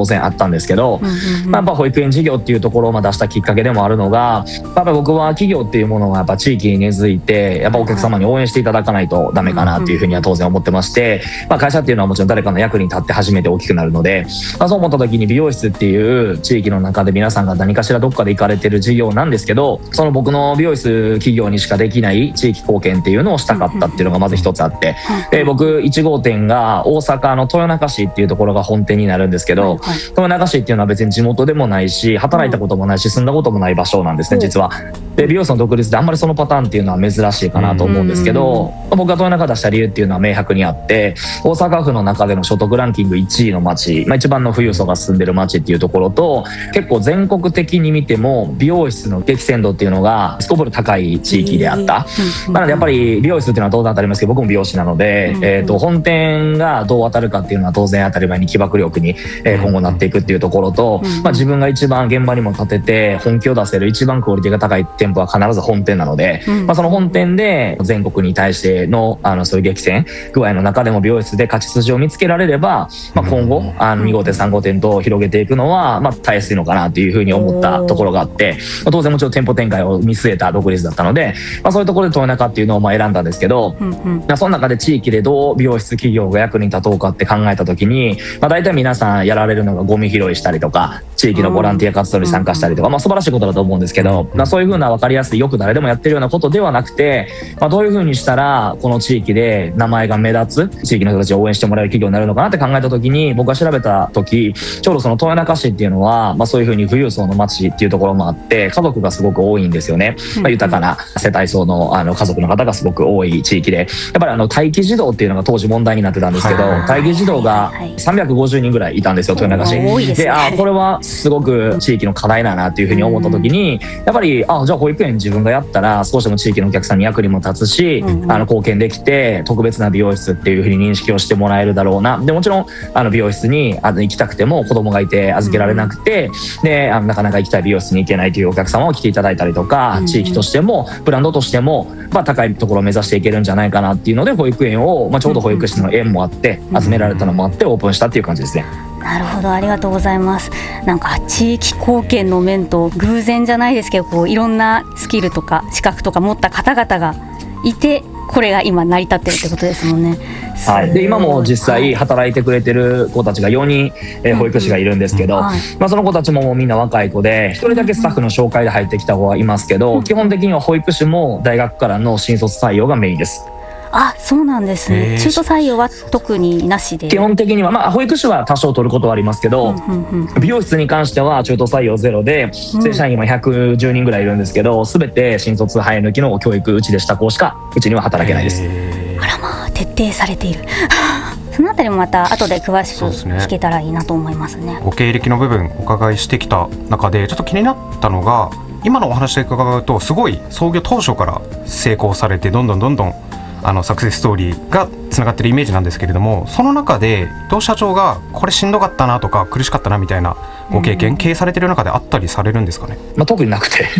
当然あったんですけど、やっぱ保育園事業っていうところを出したきっかけでもあるのが、やっぱり僕は企業っていうものがやっぱ地域に根付いて、やっぱお客様に応援していただかないとダメかなっていうふうには当然思ってまして、会社っていうのはもちろん誰かの役に立って初めて大きくなるので、そう思った時に美容室っていう地域の中で皆さんが何かしらどっかで行かれてる事業なんですけど、その僕の美容室企業にしかできない地域貢献っていうのをしたかったっていうのがまず一つあって、僕1号店が大阪の豊中市っていうところが本店になるんですけど、豊中市っていうのは別に地元でもないし働いたこともないし住んだこともない場所なんですね、実は。で美容室の独立であんまりそのパターンっていうのは珍しいかなと思うんですけど、僕が豊中出した理由っていうのは明白にあって、大阪府の中での所得ランキング1位の町、一番の富裕層が住んでる町っていうところと、結構全国的に見ても美容室の激戦度っていうのがすこぶる高い地域であった。なのでやっぱり美容室っていうのは当然当たりますけど、僕も美容師なので、本店がどう当たるかっていうのは当然当たり前に起爆力に今後なっていくっていうところと、自分が一番現場にも立てて本気を出せる一番クオリティが高い店舗は必ず本店なので、その本店で全国に対してのそういう激戦具合の中でも美容室で勝ち筋を見つけられれば、今後2号店3号店と広げていくのはたやすいのかなというふうに思ったところがあって、当然もちろん店舗展開を見据えた独立だったので、そういうところで豊中っていうのを選んだんですけど、その中で地域でどう美容室企業が役に立とうかって考えた時に、大体皆さんやられるのがゴミ拾いしたりとか地域のボランティア活動に参加したりとか、素晴らしいことだと思うんですけど、そういうふうな分かりやすいよく誰でもやってるようなことではなくて、どういうふうにしたらこの地域で名前が目立つ地域の人たちを応援してもらえる企業になるのかなって考えた時に、僕が調べた時ちょうどその豊中市っていうのは、そういうふうに富裕層の町っていうところもあって家族がすごく多いんですよね。豊かな世帯層の家族の方がすごく多い地域で、やっぱり待機児童っていうのが当時問題になってたんですけど、待機児童が350人ぐらいいたんですよ、豊中市で。これはすごく地域の課題だなっていうふうに思った時に、やっぱりじゃあ保育園自分がやったら少しでも地域のお客さんに役にも立つし、貢献できて特別な美容室っていうふうに認識をしてもらえるだろうな。でもちろん美容室に行きたくても子供がいて預けられなくて、でなかなか行きたい美容室に行けないというお客様を来ていただいたりとか、地域としてもブランドとしても高いところを目指していけるんじゃないかなっていうので、保育園をちょうど保育士の縁もあって集められたのもあってオープンしたっていう感じですね。 なるほど、ありがとうございます。なんか地域貢献の面と偶然じゃないですけど、いろんなスキルとか資格とか持った方々がいて、これが今成り立ってるってことですもんね。 で今も実際働いてくれてる子たちが4人、保育士がいるんですけど、その子たちもみんな若い子で、1人だけスタッフの紹介で入ってきた子はいますけど、基本的には保育士も大学からの新卒採用がメインです。 そうなんですね。中途採用は特になしで、 基本的には保育士は多少取ることはありますけど、美容室に関しては中途採用ゼロで、正社員は110人ぐらいいるんですけど、全て新卒生え抜きの教育うちでした子しかうちには働けないです。 徹底されているそのあたりもまた後で詳しく聞けたらいいなと思いますね。 ご経歴の部分お伺いしてきた中でちょっと気になったのが、今のお話で伺うとすごい創業当初から成功されてどんどんサクセスストーリーがつながってるイメージなんですけれども、その中で伊藤社長がこれしんどかったなとか苦しかったなみたいなご経験、経営されてる中であったりされるんですかね。 特になくて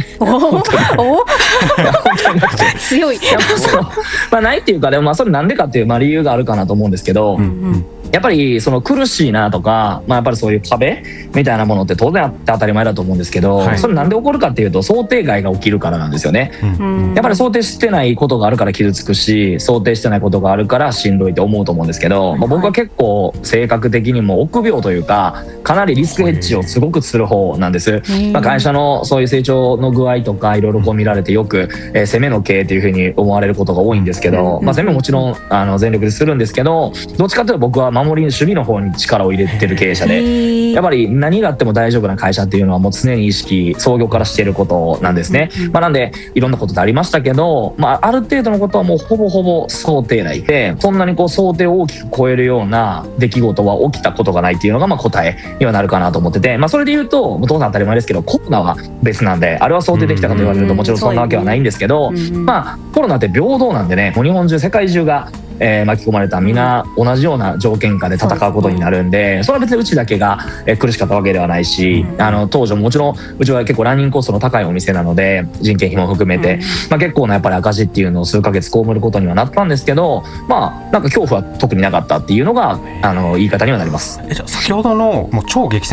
強いないっていうか、でもそれなんでかっていう理由があるかなと思うんですけど、やっぱりその苦しいなとか、やっぱりそういう壁みたいなものって当然あって当たり前だと思うんですけど、それなんで起こるかっていうと想定外が起きるからなんですよね。やっぱり想定してないことがあるから傷つくし、想定してないことがあるからしんどいと思うと思うんですけど、僕は結構性格的にも臆病というか、かなりリスクヘッジをすごくする方なんです。会社のそういう成長の具合とかいろいろ見られてよく、攻めの経営っていうふうに思われることが多いんですけど、攻めももちろん全力でするんですけど、どっちかというと僕は守り守備の方に力を入れてる経営者で、やっぱり何があっても大丈夫な会社っていうのはもう常に意識創業からしていることなんですね。なんでいろんなことでありましたけど、ある程度のことはもうほぼほぼ想定内で、そんなに想定を大きく超えるような出来事は起きたことがないっていうのが答えにはなるかなと思ってて、それで言うと当然当たり前ですけど、コロナは別なんで、あれは想定できたかと言われるともちろんそんなわけはないんですけど、コロナって平等なんでね、もう日本中世界中が巻き込まれたみんな同じような条件下で戦うことになるんで、それは別にうちだけが苦しかったわけではないし、当時ももちろんうちは結構ランニングコストの高いお店なので人件費も含めて、結構なやっぱり赤字っていうのを数ヶ月被ることにはなったんですけど、なんか恐怖は特になかったっていうのが言い方にはなります。 じゃあ先ほどのもう超激戦